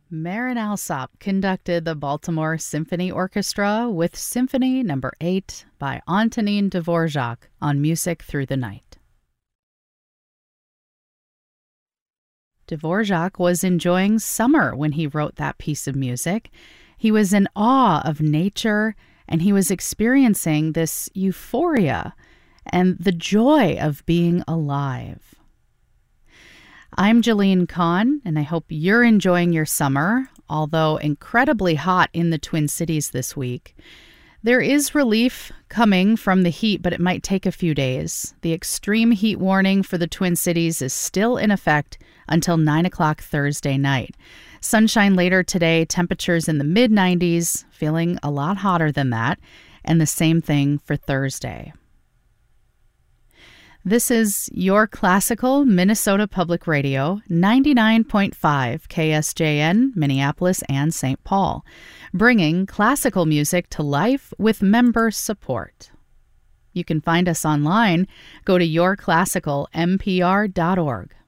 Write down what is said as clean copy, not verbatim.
Marin Alsop conducted the Baltimore Symphony Orchestra with Symphony No. 8 by Antonin Dvorak on Music Through the Night. Dvorak was enjoying summer when he wrote that piece of music. He was in awe of nature, and he was experiencing this euphoria and the joy of being alive. I'm Jalene Kahn, and I hope you're enjoying your summer, although incredibly hot in the Twin Cities this week. There is relief coming from the heat, but it might take a few days. The extreme heat warning for the Twin Cities is still in effect until 9 o'clock Thursday night. Sunshine later today, temperatures in the mid-90s, feeling a lot hotter than that, and the same thing for Thursday. This is Your Classical Minnesota Public Radio, 99.5 KSJN, Minneapolis and St. Paul, bringing classical music to life with member support. You can find us online. Go to yourclassicalmpr.org.